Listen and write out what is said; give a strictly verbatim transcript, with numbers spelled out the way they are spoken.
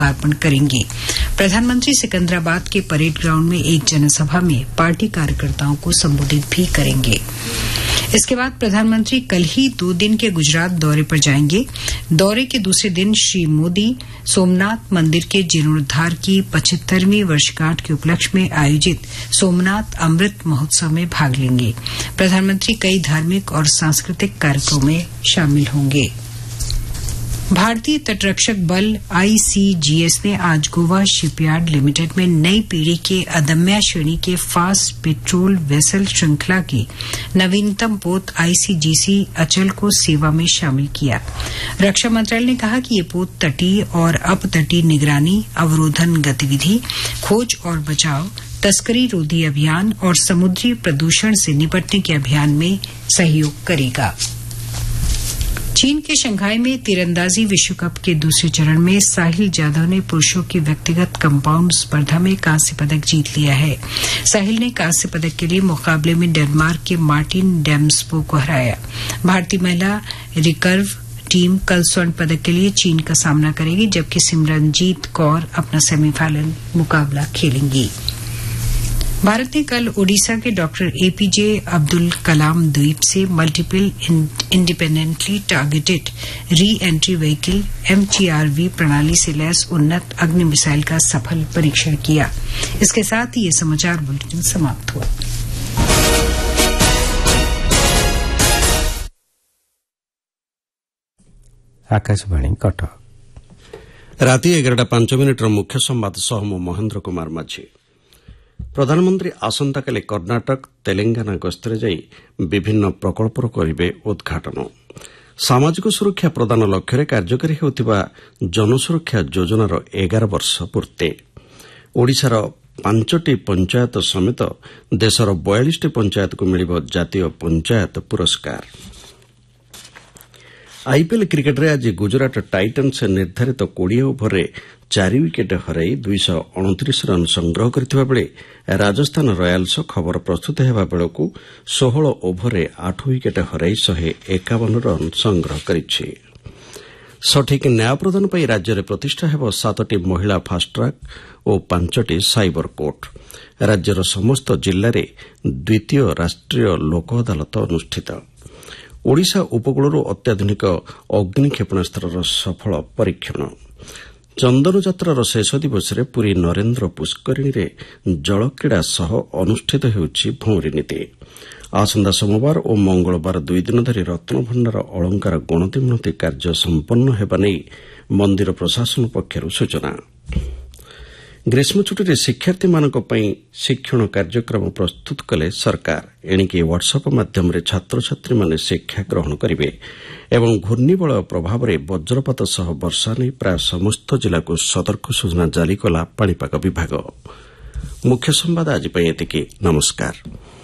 अर्पण करेंगे। प्रधानमंत्री सिकंदराबाद के परेड ग्राउंड में एक जनसभा में पार्टी कार्यकर्ताओं को संबोधित भी करेंगे। इसके बाद प्रधानमंत्री कल ही दो दिन के गुजरात दौरे पर जाएंगे। दौरे के दूसरे दिन श्री मोदी सोमनाथ मंदिर के जीर्णोद्धार की पचहत्तरवीं वर्षगांठ के उपलक्ष्य में आयोजित सोमनाथ अमृत महोत्सव में भाग लेंगे। प्रधानमंत्री कई धार्मिक और सांस्कृतिक कार्यक्रमों में शामिल होंगे। भारतीय तटरक्षक बल आईसीजीएस ने आज गोवा शिपयार्ड लिमिटेड में नई पीढ़ी के अदम्य श्रेणी के फास्ट पेट्रोल वेसल श्रृंखला की नवीनतम पोत आईसीजीसी अचल को सेवा में शामिल किया। रक्षा मंत्रालय ने कहा कि ये पोत तटीय और अपतटीय निगरानी, अवरोधन गतिविधि, खोज और बचाव, तस्करी रोधी अभियान और समुद्री प्रदूषण से निपटने के अभियान में सहयोग करेगा। चीन के शंघाई में तीरंदाजी विश्व कप के दूसरे चरण में साहिल जाधव ने पुरुषों की व्यक्तिगत कंपाउंड स्पर्धा में कांस्य पदक जीत लिया है। साहिल ने कांस्य पदक के लिए मुकाबले में डेनमार्क के मार्टिन डेम्सपो को हराया। भारतीय महिला रिकर्व टीम कल स्वर्ण पदक के लिए चीन का सामना करेगी, जबकि सिमरनजीत कौर अपना सेमीफाइनल मुकाबला खेलेंगी। भारत ने कल ओडिशा के डॉक्टर एपीजे अब्दुल कलाम द्वीप से multiple independently targeted re entry vehicle एमटीआरवी प्रणाली से लैस उन्नत अग्नि मिसाइल का सफल परीक्षण किया। इसके साथ ही ये समाचार बुलेटिन समाप्त हुआ। आकाशवाणी कटक राति एगारटा पांच मिनिट्र मुख्य संवाद सह मु महेन्द्र कुमार माझी। प्रधानमंत्री आसंताकाली कर्णाटक तेलंगाना गस्तरे जाई विभिन्न प्रकल्पर करिवे उद्घाटन। सामाजिक सुरक्षा प्रदान लक्ष्य कार्यकारी हेउथिबा जनसुरक्षा योजनार एगार वर्ष पूर्ति। ओडिशार पांचटी पंचायत समेत देशर बयालीस पंचायत को मिलिब जातीय पंचायत पुरस्कार। आईपीएल क्रिकेट रे आज गुजरात टाइटन्स निर्धारित बीस ओभर रे चार विकेट हराई दुईश अणतीस रन संग्रह करथिबा बेले राजस्थान रॉयल्स खबर प्रस्तुत हेबा बेलकु सोलह ओभर रे आठ विकेट हराई एक सौ इक्यावन रन संग्रह करिछि। सठिक न्याय प्रदान पई राज्य रे प्रतिष्ठा हेबो सातटी महिला फास्ट ट्रैक और पांचटी साइबर कोर्ट। राज्यर समस्त जिल्ला रे द्वितीय राष्ट्रीय लोक अदालत अनुष्ठित। ओडिशा उपकूलरू अत्याधुनिक अग्नि क्षेपणास्त्रर सफल परीक्षण। चंदन यात्रार शेष दिवस रे पुरी नरेन्द्र पुष्करिणी रे जलक्रीड़ा सह अनुष्ठित हेउछि भौंरी नीति। आसंता सोमवार और मंगलवार दुई दिन धरी रत्नभंडार अलंकार गणति मणति कार्य संपन्न हेबा नै मंदिर प्रशासन पक्षरु सूचना। ग्रीष्म छुट्टी शिक्षार्थी मानक पई शिक्षण कार्यक्रम प्रस्तुत कले सरकार। एणिके व्हाट्सएप माध्यम छात्र छात्री माने शिक्षा ग्रहण करिवे एवं घूर्णिबलय प्रभाव में वज्रपात सह वर्षा नहीं प्राय समस्त जिला को सतर्क सूचना जारी कला पाणीपाग विभाग। मुख्य संवाद आज एतिकी। नमस्कार।